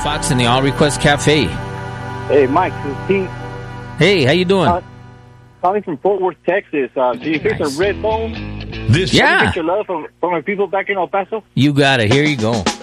Fox in the All Request Cafe. Hey, Mike, this is Pete. Hey, how you doing? Calling from Fort Worth, Texas. Do you hear some Redbone? Yeah. Get your love from the people back in El Paso? You got it. Here you go.